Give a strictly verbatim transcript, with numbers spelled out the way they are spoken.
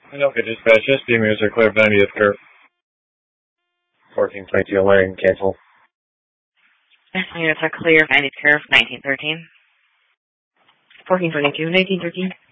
Okay, dispatch, S D units are clear of ninetieth curve. fourteen twenty-two lane, cancel. S D units are clear of ninetieth curve, nineteen thirteen. fourteen twenty-two, nineteen thirteen.